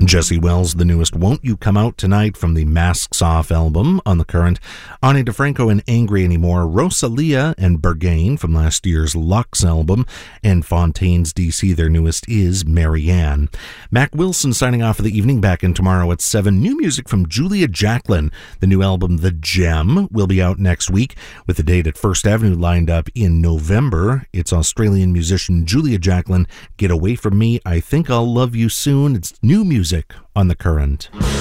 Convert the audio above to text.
Jesse Wells, the newest Won't You Come Out Tonight from the Masks Off album on The Current. Ani DeFranco and Angry Anymore. Rosalia and Bergain from last year's Lux album. And Fontaine's DC, their newest, is Marianne. Mac Wilson signing off for the evening, back in tomorrow at 7. New music from Julia Jacklin. The new album, The Gem, will be out next week with the date at First Avenue lined up in November. It's Australian musician Julia Jacklin. Get Away From Me, I Think I'll Love You Soon. It's new music on The Current.